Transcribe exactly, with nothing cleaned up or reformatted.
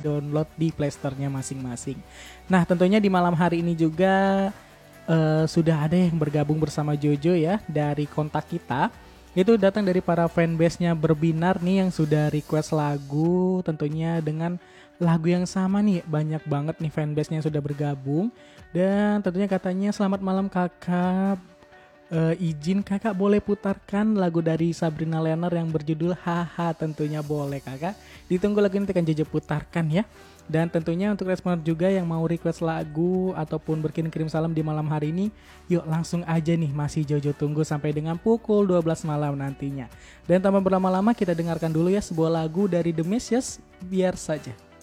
download di Play Store-nya masing-masing. Nah, tentunya di malam hari ini juga uh, sudah ada yang bergabung bersama Jojo ya dari kontak kita. Itu datang dari para fanbase-nya Berbinar nih yang sudah request lagu tentunya dengan lagu yang sama nih. Banyak banget nih fanbase-nya yang sudah bergabung. Dan tentunya katanya selamat malam kakak, e, izin kakak boleh putarkan lagu dari Sabrina Lenner yang berjudul Haha. Tentunya boleh kakak, ditunggu lagu ini akan Jojo putarkan ya. Dan tentunya untuk respon juga yang mau request lagu ataupun berkirim-kirim salam di malam hari ini, yuk langsung aja nih, masih Jojo tunggu sampai dengan pukul dua belas malam nantinya. Dan tanpa berlama-lama kita dengarkan dulu ya sebuah lagu dari The Messiahs, Biar Saja.